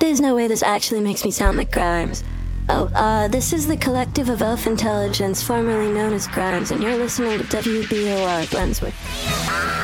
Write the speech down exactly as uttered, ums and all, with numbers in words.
There's no way this actually makes me sound like Grimes. Oh, uh, this is the Collective of Elf Intelligence, formerly known as Grimes, and you're listening to W B O R Glenswood.